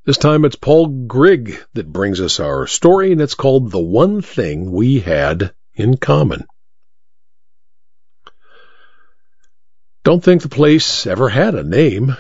This time it's Paul Grigg that brings us our story, and it's called The One Thing We Had in Common. Don't think the place ever had a name,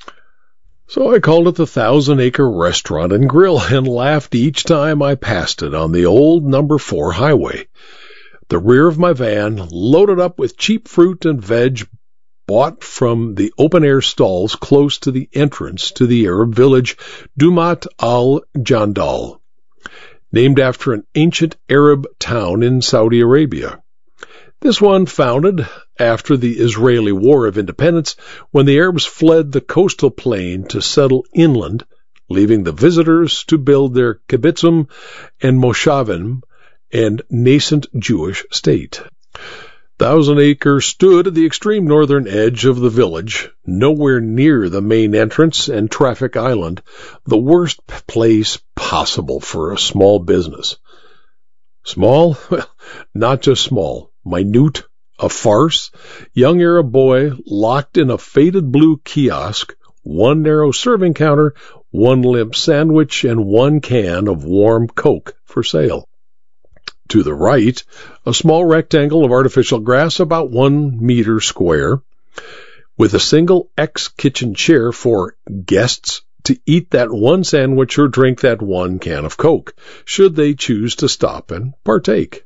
so I called it the 1,000 Acre Restaurant and Grill and laughed each time I passed it on the old number 4 highway. The rear of my van, loaded up with cheap fruit and veg bought from the open-air stalls close to the entrance to the Arab village Dumat al-Jandal, named after an ancient Arab town in Saudi Arabia. This one founded after the Israeli War of Independence, when the Arabs fled the coastal plain to settle inland, leaving the visitors to build their kibbutzim and moshavim and nascent Jewish state. 1,000 Acre stood at the extreme northern edge of the village, nowhere near the main entrance and traffic island, the worst place possible for a small business. Small? Well, not just small. Minute, a farce. Young Arab boy locked in a faded blue kiosk, one narrow serving counter, one limp sandwich, and one can of warm Coke for sale. To the right, a small rectangle of artificial grass about 1 meter square, with a single X-kitchen chair for guests to eat that one sandwich or drink that one can of Coke, should they choose to stop and partake.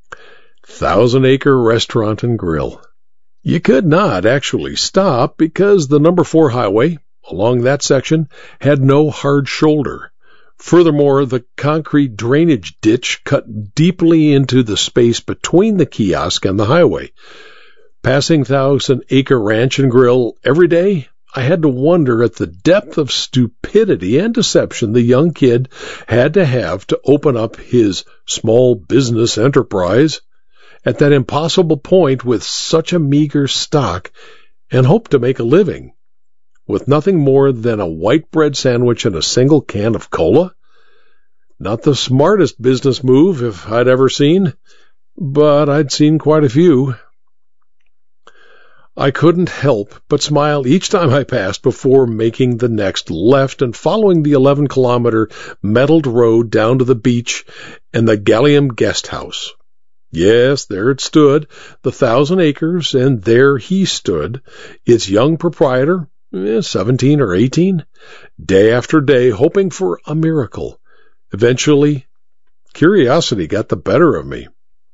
1,000 Acre Restaurant and Grill. You could not actually stop because the number 4 highway, along that section, had no hard shoulder. Furthermore, the concrete drainage ditch cut deeply into the space between the kiosk and the highway. Passing 1,000 Acre Ranch and Grill every day, I had to wonder at the depth of stupidity and deception the young kid had to have to open up his small business enterprise at that impossible point with such a meager stock and hope to make a living, with nothing more than a white bread sandwich and a single can of cola. Not the smartest business move if I'd ever seen, but I'd seen quite a few. I couldn't help but smile each time I passed before making the next left and following the 11-kilometer metalled road down to the beach and the Gallium Guest House. Yes, there it stood, the 1,000 Acres, and there he stood, its young proprietor, 17 or 18, day after day hoping for a miracle. Eventually, curiosity got the better of me.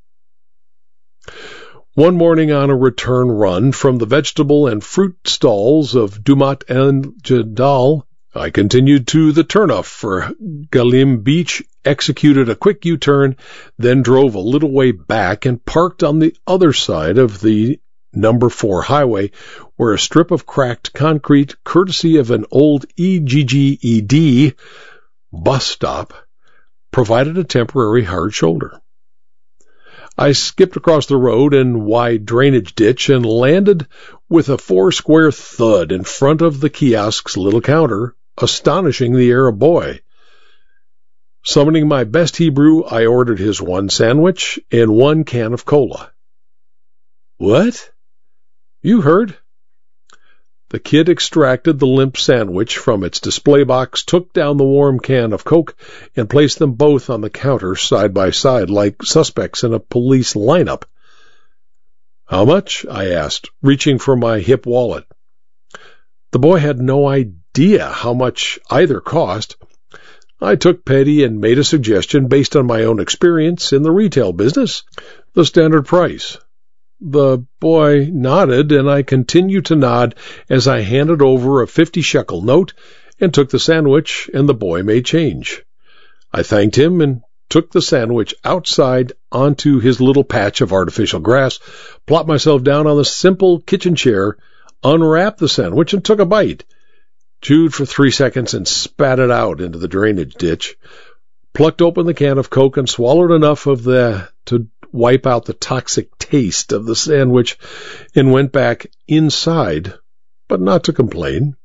One morning on a return run from the vegetable and fruit stalls of Dumat al-Jandal, I continued to the turnoff for Gallium Beach, executed a quick U-turn, then drove a little way back and parked on the other side of the number 4 highway, where a strip of cracked concrete, courtesy of an old EGGED bus stop, provided a temporary hard shoulder. I skipped across the road and wide drainage ditch and landed with a 4-square thud in front of the kiosk's little counter, astonishing the Arab boy. Summoning my best Hebrew, I ordered his one sandwich and one can of cola. What? You heard. The kid extracted the limp sandwich from its display box, took down the warm can of Coke, and placed them both on the counter side by side like suspects in a police lineup. How much? I asked, reaching for my hip wallet. The boy had no idea how much either cost. I took pity and made a suggestion based on my own experience in the retail business, the standard price. The boy nodded, and I continued to nod as I handed over a 50-shekel note and took the sandwich, and the boy made change. I thanked him and took the sandwich outside onto his little patch of artificial grass, plopped myself down on the simple kitchen chair, unwrapped the sandwich, and took a bite, chewed for 3 seconds and spat it out into the drainage ditch, plucked open the can of Coke and swallowed enough of to wipe out the toxic taste of the sandwich, and went back inside, but not to complain.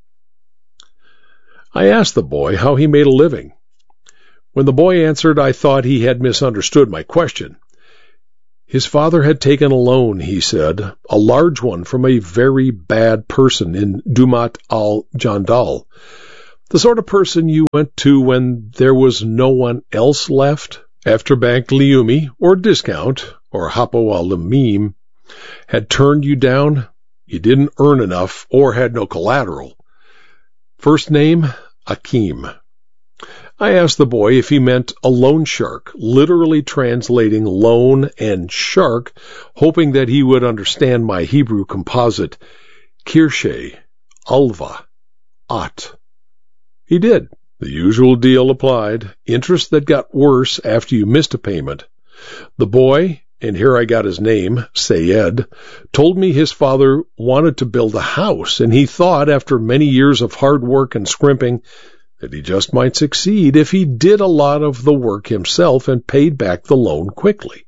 I asked the boy how he made a living. When the boy answered, I thought he had misunderstood my question. His father had taken a loan, he said, a large one from a very bad person in Dumat al-Jandal. The sort of person you went to when there was no one else left? After Bank Leumi, or Discount, or Hapo Al-Lamim had turned you down, you didn't earn enough or had no collateral. First name, Akim. I asked the boy if he meant a loan shark, literally translating loan and shark, hoping that he would understand my Hebrew composite, Kirshe, Alva, At. He did. The usual deal applied, interest that got worse after you missed a payment. The boy, and here I got his name, Sayed, told me his father wanted to build a house, and he thought after many years of hard work and scrimping that he just might succeed if he did a lot of the work himself and paid back the loan quickly.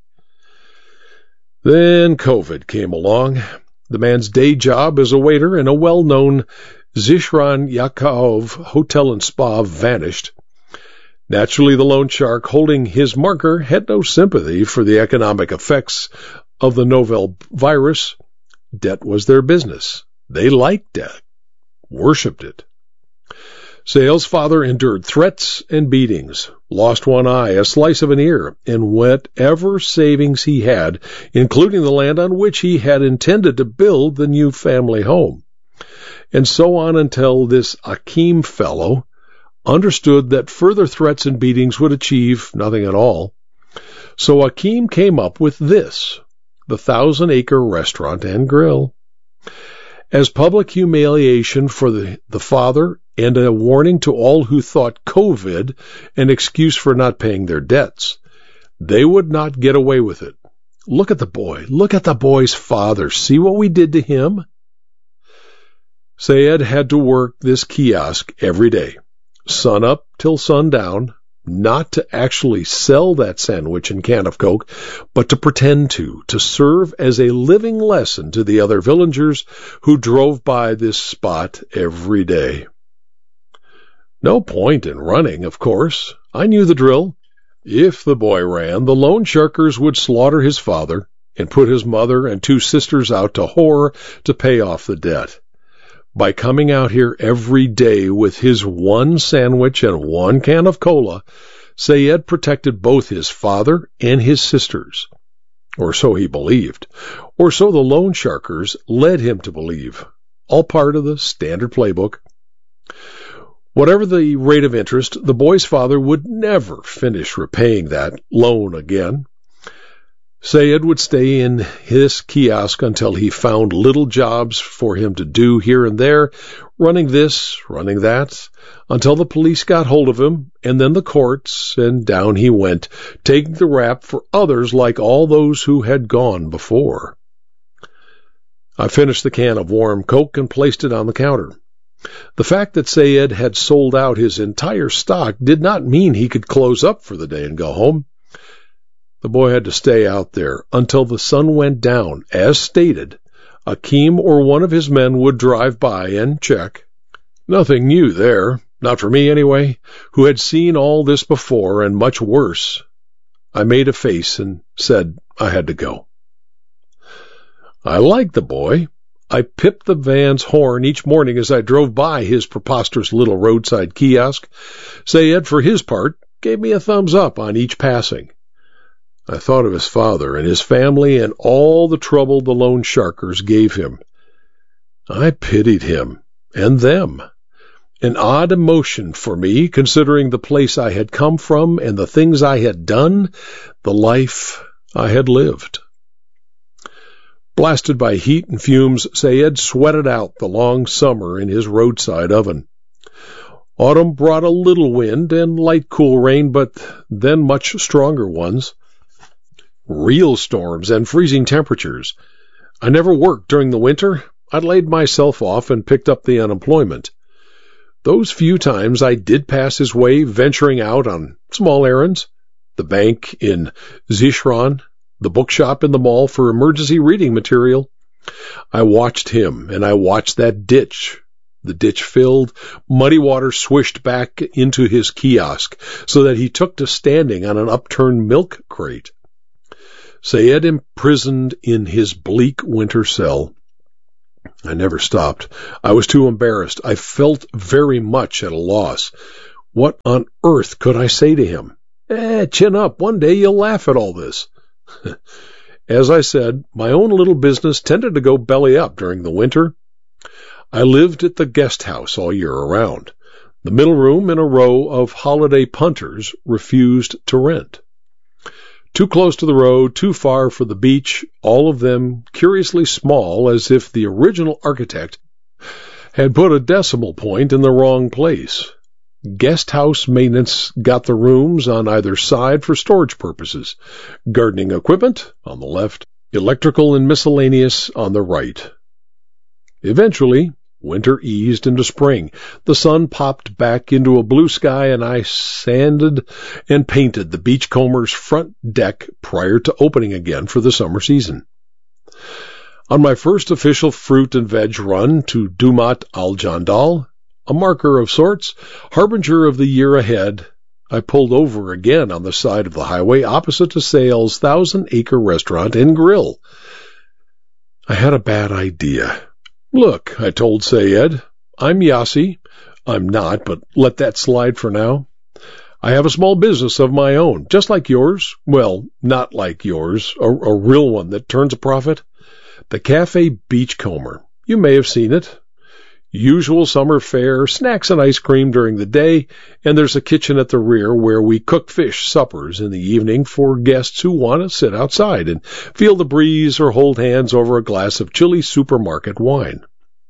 Then COVID came along. The man's day job as a waiter in a well-known Zishran Yaakov hotel and spa vanished. Naturally, the loan shark holding his marker had no sympathy for the economic effects of the novel virus. Debt was their business. They liked debt, worshipped it. Sayed's father endured threats and beatings, lost one eye, a slice of an ear, and whatever savings he had, including the land on which he had intended to build the new family home. And so on until this Akim fellow understood that further threats and beatings would achieve nothing at all. So Akim came up with this, the 1,000-acre restaurant and grill. As public humiliation for the father and a warning to all who thought COVID an excuse for not paying their debts, they would not get away with it. Look at the boy. Look at the boy's father. See what we did to him? Sayed had to work this kiosk every day, sun up till sundown, not to actually sell that sandwich and can of Coke, but to pretend to serve as a living lesson to the other villagers who drove by this spot every day. No point in running, of course. I knew the drill. If the boy ran, the loan sharkers would slaughter his father and put his mother and 2 sisters out to whore to pay off the debt. By coming out here every day with his 1 sandwich and 1 can of cola, Sayed protected both his father and his sisters. Or so he believed. Or so the loan sharkers led him to believe. All part of the standard playbook. Whatever the rate of interest, the boy's father would never finish repaying that loan again. Sayed would stay in his kiosk until he found little jobs for him to do here and there, running this, running that, until the police got hold of him, and then the courts, and down he went, taking the rap for others like all those who had gone before. I finished the can of warm Coke and placed it on the counter. The fact that Sayed had sold out his entire stock did not mean he could close up for the day and go home. The boy had to stay out there until the sun went down. As stated, Akim or one of his men would drive by and check. Nothing new there, not for me anyway, who had seen all this before and much worse. I made a face and said I had to go. I liked the boy. I pipped the van's horn each morning as I drove by his preposterous little roadside kiosk. Sayed, for his part, gave me a thumbs up on each passing. I thought of his father and his family and all the trouble the loan sharkers gave him. I pitied him and them. An odd emotion for me, considering the place I had come from and the things I had done, the life I had lived. Blasted by heat and fumes, Sayed sweated out the long summer in his roadside oven. Autumn brought a little wind and light cool rain, but then much stronger ones. Real storms and freezing temperatures. I never worked during the winter. I laid myself off and picked up the unemployment. Those few times I did pass his way, venturing out on small errands, the bank in Zishran, the bookshop in the mall for emergency reading material. I watched him, and I watched that ditch. The ditch filled, muddy water swished back into his kiosk, so that he took to standing on an upturned milk crate. Sayed imprisoned in his bleak winter cell. I never stopped. I was too embarrassed. I felt very much at a loss. What on earth could I say to him? Chin up. One day you'll laugh at all this. As I said, my own little business tended to go belly up during the winter. I lived at the guest house all year around. The middle room in a row of holiday punters refused to rent. Too close to the road, too far for the beach, all of them curiously small, as if the original architect had put a decimal point in the wrong place. Guest house maintenance got the rooms on either side for storage purposes, gardening equipment on the left, electrical and miscellaneous on the right. Eventually, winter eased into spring. The sun popped back into a blue sky, and I sanded and painted the Beachcomber's front deck prior to opening again for the summer season. On my first official fruit and veg run to Dumat al-Jandal, a marker of sorts, harbinger of the year ahead, I pulled over again on the side of the highway opposite to Sale's 1,000-acre restaurant and grill. I had a bad idea. Look, I told Sayed, I'm Yassi. I'm not, but let that slide for now. I have a small business of my own, just like yours. Well, not like yours, a real one that turns a profit. The Cafe Beachcomber. You may have seen it. Usual summer fare, snacks and ice cream during the day, and there's a kitchen at the rear where we cook fish suppers in the evening for guests who want to sit outside and feel the breeze or hold hands over a glass of chilly supermarket wine.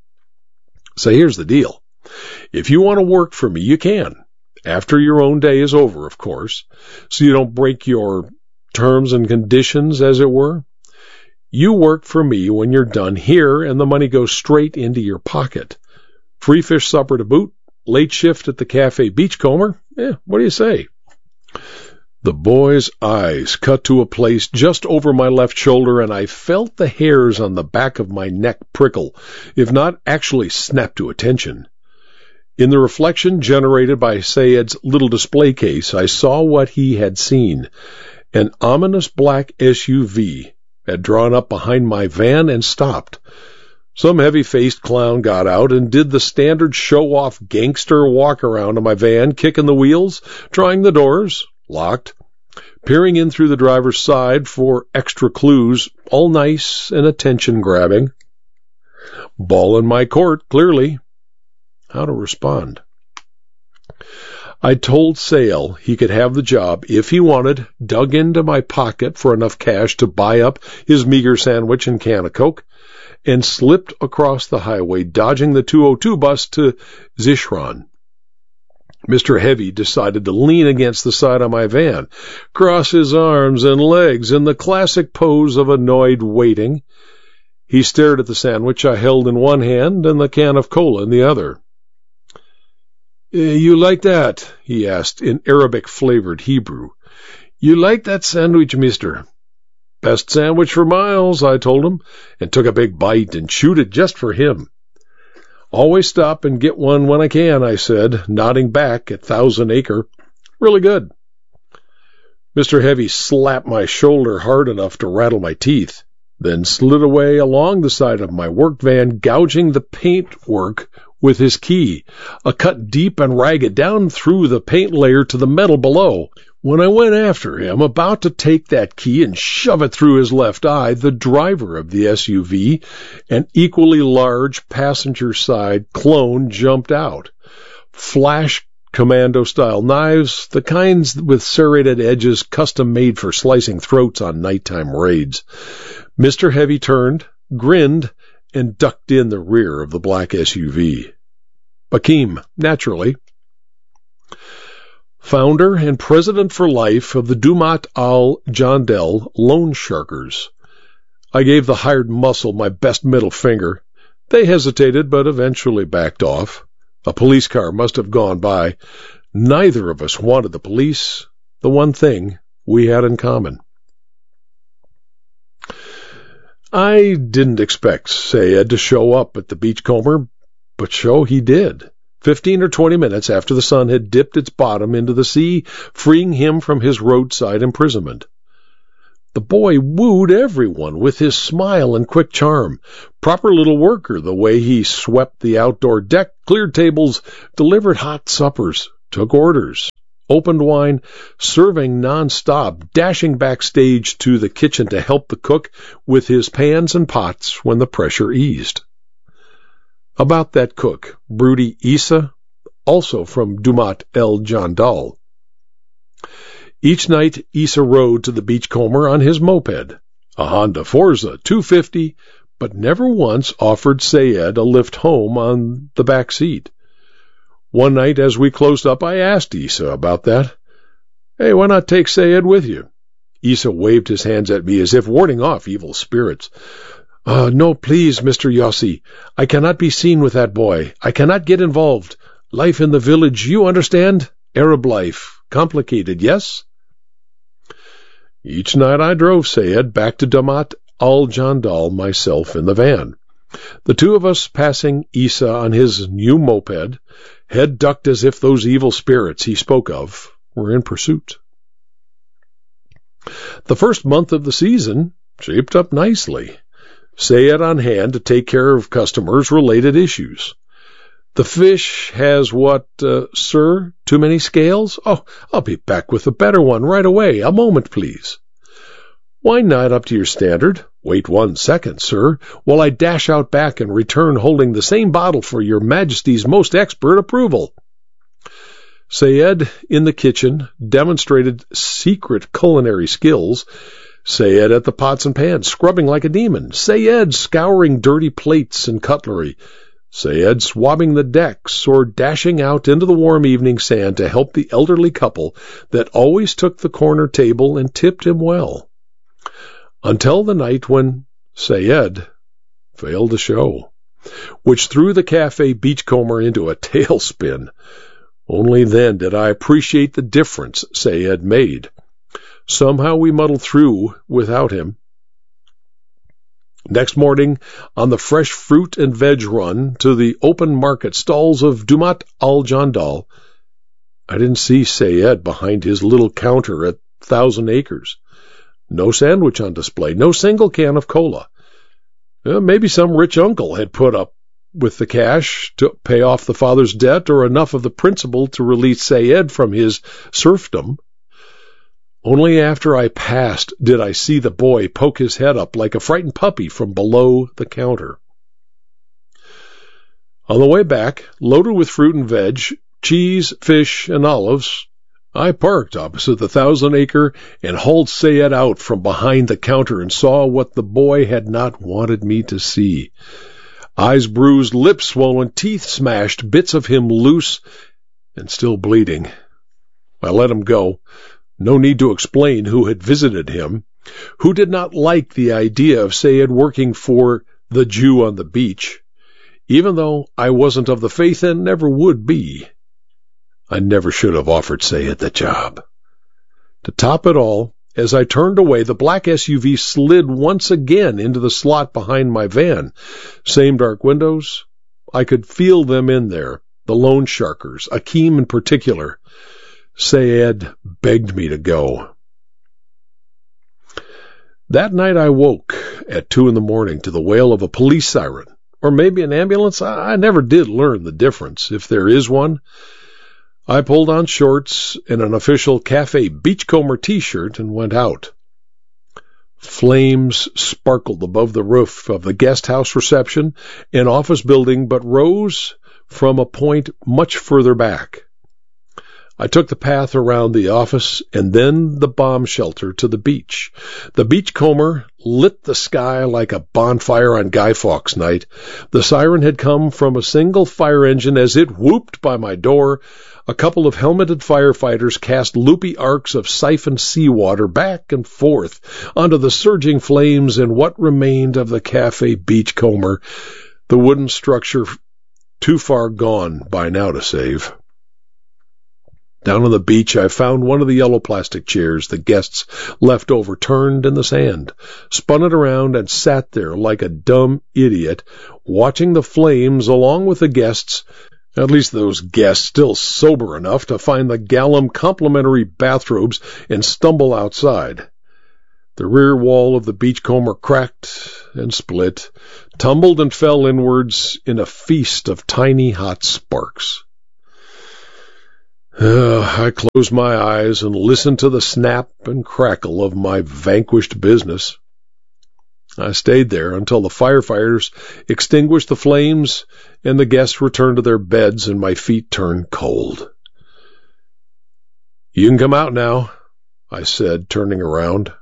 So here's the deal. If you want to work for me, you can. After your own day is over, of course, so you don't break your terms and conditions, as it were. You work for me when you're done here, and the money goes straight into your pocket. Free fish supper to boot, late shift at the Cafe Beachcomber. What do you say? The boy's eyes cut to a place just over my left shoulder, and I felt the hairs on the back of my neck prickle, if not actually snap to attention. In the reflection generated by Sayed's little display case, I saw what he had seen. An ominous black SUV had drawn up behind my van and stopped. Some heavy-faced clown got out and did the standard show-off gangster walk-around of my van, kicking the wheels, trying the doors, locked, peering in through the driver's side for extra clues, all nice and attention-grabbing. Ball in my court, clearly. How to respond? I told Sale he could have the job if he wanted, dug into my pocket for enough cash to buy up his meager sandwich and can of Coke, and slipped across the highway, dodging the 202 bus to Zishran. Mr. Heavy decided to lean against the side of my van, cross his arms and legs in the classic pose of annoyed waiting. He stared at the sandwich I held in one hand and the can of cola in the other. You like that? He asked in Arabic-flavored Hebrew. You like that sandwich, mister? Best sandwich for miles, I told him, and took a big bite and chewed it just for him. Always stop and get one when I can, I said, nodding back at 1,000-acre. Really good. Mr. Heavy slapped my shoulder hard enough to rattle my teeth, then slid away along the side of my work van, gouging the paintwork with his key, a cut deep and ragged down through the paint layer to the metal below. When I went after him, about to take that key and shove it through his left eye, the driver of the SUV, an equally large passenger-side clone, jumped out. Flash commando-style knives, the kinds with serrated edges custom-made for slicing throats on nighttime raids. Mr. Heavy turned, grinned, and ducked in the rear of the black SUV. Bakim, naturally. Founder and president for life of the Dumat al-Jandal Loan Sharkers. I gave the hired muscle my best middle finger. They hesitated, but eventually backed off. A police car must have gone by. Neither of us wanted the police, the one thing we had in common. I didn't expect Sayed to show up at the Beachcomber, but so he did. 15 or 20 minutes after the sun had dipped its bottom into the sea, freeing him from his roadside imprisonment. The boy wooed everyone with his smile and quick charm. Proper little worker, the way he swept the outdoor deck, cleared tables, delivered hot suppers, took orders, opened wine, serving nonstop, dashing backstage to the kitchen to help the cook with his pans and pots when the pressure eased. About that cook, broody Isa, also from Dumat El Jandal. Each night, Isa rode to the Beachcomber on his moped, a Honda Forza 250, but never once offered Sayed a lift home on the back seat. One night as we closed up, I asked Isa about that. "Hey, why not take Sayed with you?" Isa waved his hands at me as if warding off evil spirits. "No, please, Mr. Yossi. I cannot be seen with that boy. I cannot get involved. Life in the village, you understand? Arab life. Complicated, yes?" Each night I drove Sayed back to Dumat Al Jandal myself in the van. The two of us passing Isa on his new moped, head ducked as if those evil spirits he spoke of were in pursuit. The first month of the season shaped up nicely. Sayed on hand to take care of customers-related issues. "The fish has what, sir? Too many scales? Oh, I'll be back with a better one right away. A moment, please." "Why not up to your standard? Wait 1 second, sir, while I dash out back and return holding the same bottle for your Majesty's most expert approval." Sayed, in the kitchen, demonstrated secret culinary skills. Sayed at the pots and pans, scrubbing like a demon. Sayed scouring dirty plates and cutlery. Sayed swabbing the decks or dashing out into the warm evening sand to help the elderly couple that always took the corner table and tipped him well. Until the night when Sayed failed to show, which threw the cafe Beachcomber into a tailspin. Only then did I appreciate the difference Sayed made. Somehow we muddled through without him. Next morning, on the fresh fruit and veg run to the open market stalls of Dumat Al Jandal, I didn't see Sayed behind his little counter at 1,000 Acres. No sandwich on display, no single can of cola. Maybe some rich uncle had put up with the cash to pay off the father's debt or enough of the principal to release Sayed from his serfdom. Only after I passed did I see the boy poke his head up like a frightened puppy from below the counter. On the way back, loaded with fruit and veg, cheese, fish, and olives, I parked opposite the 1,000 Acre and hauled Sayed out from behind the counter and saw what the boy had not wanted me to see. Eyes bruised, lips swollen, teeth smashed, bits of him loose and still bleeding. I let him go. No need to explain who had visited him, who did not like the idea of Sayed working for the Jew on the beach, even though I wasn't of the faith and never would be. I never should have offered Sayed the job. To top it all, as I turned away, the black SUV slid once again into the slot behind my van. Same dark windows. I could feel them in there, the loan sharkers, Akeem in particular. Sayed begged me to go. That night I woke at 2 a.m. to the wail of a police siren, or maybe an ambulance. I never did learn the difference, if there is one. I pulled on shorts and an official Cafe Beachcomber t-shirt and went out. Flames sparkled above the roof of the guest house reception and office building, but rose from a point much further back. I took the path around the office and then the bomb shelter to the beach. The Beachcomber lit the sky like a bonfire on Guy Fawkes night. The siren had come from a single fire engine as it whooped by my door. A couple of helmeted firefighters cast loopy arcs of siphoned seawater back and forth onto the surging flames in what remained of the Cafe Beachcomber, the wooden structure too far gone by now to save. Down on the beach, I found one of the yellow plastic chairs the guests left overturned in the sand, spun it around, and sat there like a dumb idiot, watching the flames along with the guests, at least those guests still sober enough to find the Gallum complimentary bathrobes and stumble outside. The rear wall of the beachcomber cracked and split, tumbled and fell inwards in a feast of tiny hot sparks. I closed my eyes and listened to the snap and crackle of my vanquished business. I stayed there until the firefighters extinguished the flames and the guests returned to their beds and my feet turned cold. "You can come out now," I said, turning around.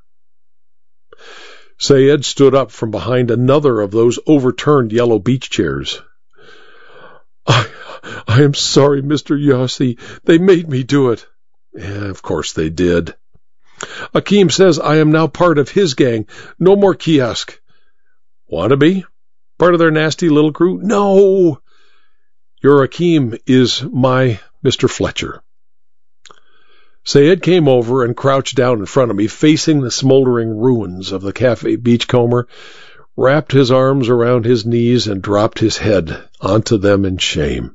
Sayed stood up from behind another of those overturned yellow beach chairs. I am sorry, Mr. Yossi. They made me do it." Of course they did. "Akeem says I am now part of his gang. No more kiosk." "Want to be? Part of their nasty little crew?" "No. Your Akeem is my Mr. Fletcher." Sayed came over and crouched down in front of me, facing the smoldering ruins of the Cafe Beachcomber, wrapped his arms around his knees and dropped his head onto them in shame.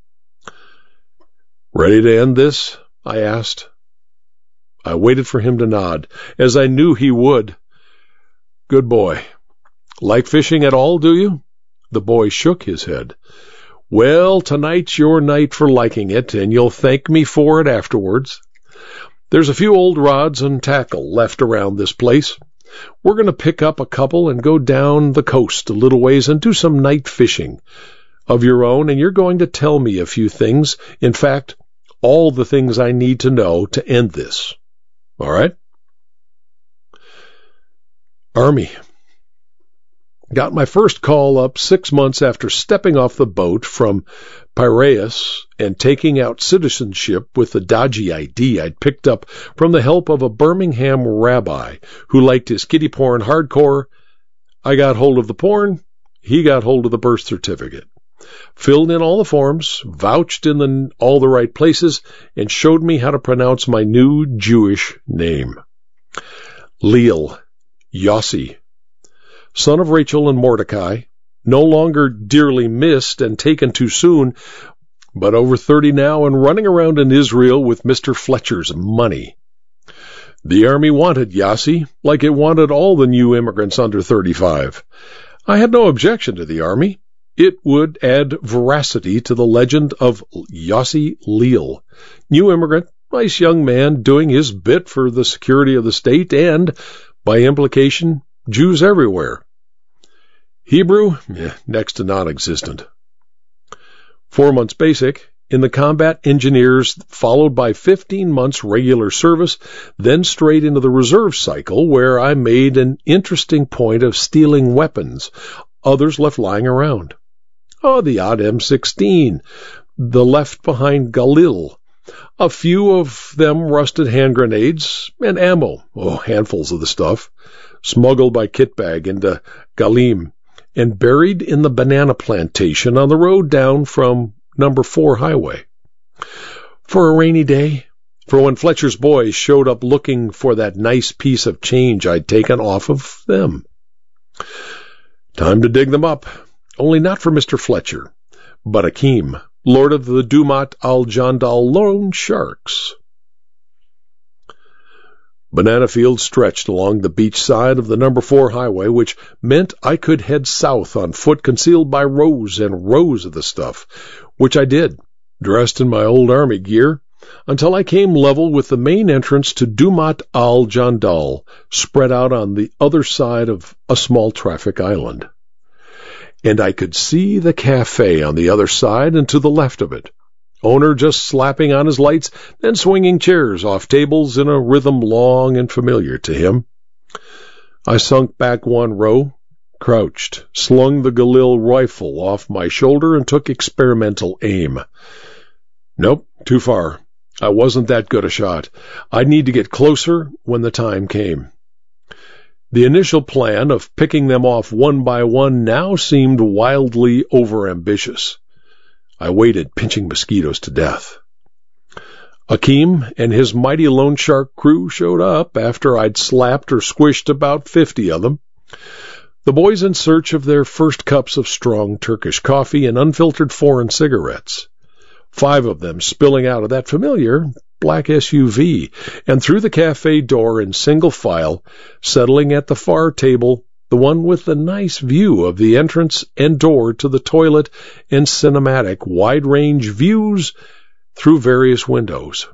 "Ready to end this?" I asked. I waited for him to nod, as I knew he would. "Good boy. Like fishing at all, do you?" The boy shook his head. "Well, tonight's your night for liking it, and you'll thank me for it afterwards. There's a few old rods and tackle left around this place. We're going to pick up a couple and go down the coast a little ways and do some night fishing of your own, and you're going to tell me a few things. In fact, all the things I need to know to end this. All right?" Army. Got my first call up 6 months after stepping off the boat from Piraeus and taking out citizenship with the dodgy ID I'd picked up from the help of a Birmingham rabbi who liked his kiddie porn hardcore. I got hold of the porn, he got hold of the birth certificate, filled in all the forms, vouched in all the right places, and showed me how to pronounce my new Jewish name. Leal Yossi, son of Rachel and Mordecai, no longer dearly missed and taken too soon, but over 30 now and running around in Israel with Mr. Fletcher's money. The Army wanted Yossi, like it wanted all the new immigrants under 35. I had no objection to the Army. It would add veracity to the legend of Yossi Leal, new immigrant, nice young man doing his bit for the security of the state and, by implication, Jews everywhere. Hebrew? Next to non-existent. 4 months basic, in the combat engineers, followed by 15 months regular service, then straight into the reserve cycle, where I made an interesting point of stealing weapons others left lying around. The odd M16, the left-behind Galil, a few of them rusted hand grenades, and ammo, handfuls of the stuff, smuggled by kitbag into Galim, and buried in the banana plantation on the road down from number 4 highway. For a rainy day, for when Fletcher's boys showed up looking for that nice piece of change I'd taken off of them. Time to dig them up, only not for Mr. Fletcher, but Akeem, lord of the Dumat al-Jandal loan sharks. Banana fields stretched along the beach side of the number 4 highway, which meant I could head south on foot, concealed by rows and rows of the stuff, which I did, dressed in my old army gear, until I came level with the main entrance to Dumat al-Jandal, spread out on the other side of a small traffic island. And I could see the cafe on the other side and to the left of it. Owner just slapping on his lights, then swinging chairs off tables in a rhythm long and familiar to him. I sunk back 1 row, crouched, slung the Galil rifle off my shoulder, and took experimental aim. Nope, too far. I wasn't that good a shot. I'd need to get closer when the time came. The initial plan of picking them off one by one now seemed wildly overambitious. I waited, pinching mosquitoes to death. Akeem and his mighty loan shark crew showed up after I'd slapped or squished about 50 of them. The boys in search of their first cups of strong Turkish coffee and unfiltered foreign cigarettes. 5 of them spilling out of that familiar black SUV and through the cafe door in single file, settling at the far table, the one with the nice view of the entrance and door to the toilet and cinematic wide-range views through various windows.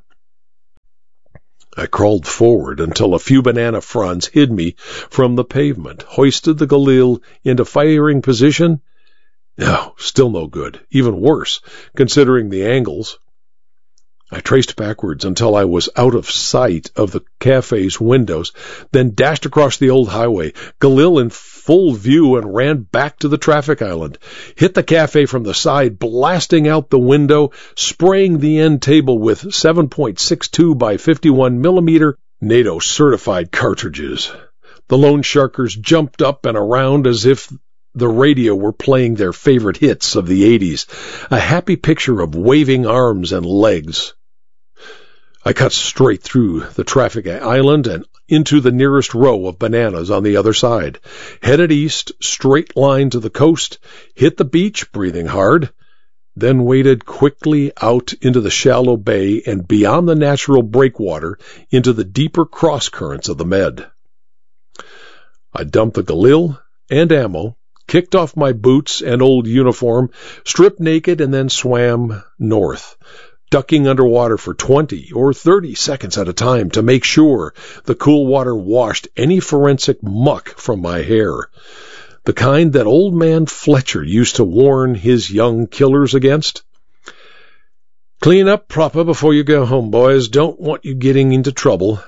I crawled forward until a few banana fronds hid me from the pavement, hoisted the Galil into firing position. No, still no good. Even worse, considering the angles. I traced backwards until I was out of sight of the cafe's windows, then dashed across the old highway, Galil in full view, and ran back to the traffic island. Hit the cafe from the side, blasting out the window, spraying the end table with 7.62 by 51 millimeter NATO-certified cartridges. The loan sharkers jumped up and around as if the radio were playing their favorite hits of the 80s, a happy picture of waving arms and legs. I cut straight through the traffic island and into the nearest row of bananas on the other side, headed east, straight line to the coast, hit the beach, breathing hard, then waded quickly out into the shallow bay and beyond the natural breakwater into the deeper cross currents of the Med. I dumped the Galil and ammo, kicked off my boots and old uniform, stripped naked, and then swam north, ducking underwater for 20 or 30 seconds at a time to make sure the cool water washed any forensic muck from my hair, the kind that old man Fletcher used to warn his young killers against. Clean up proper before you go home, boys. Don't want you getting into trouble.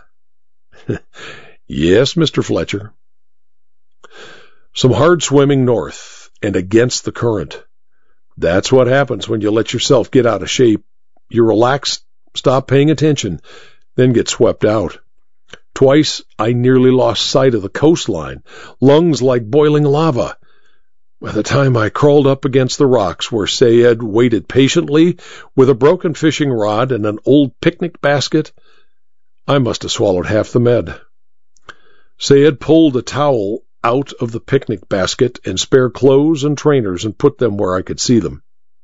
Yes, Mr. Fletcher. Some hard swimming north and against the current. That's what happens when you let yourself get out of shape. You relax, stop paying attention, then get swept out. Twice I nearly lost sight of the coastline, lungs like boiling lava. By the time I crawled up against the rocks where Sayed waited patiently with a broken fishing rod and an old picnic basket, I must have swallowed half the Med. Sayed pulled a towel out of the picnic basket and spare clothes and trainers and put them where I could see them.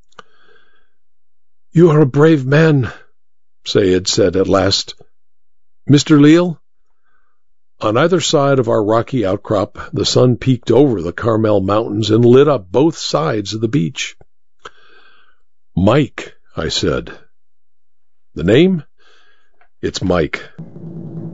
"You are a brave man," Sayed said at last. "Mr. Leal?" On either side of our rocky outcrop, the sun peeked over the Carmel Mountains and lit up both sides of the beach. "Mike," I said. "The name? It's Mike."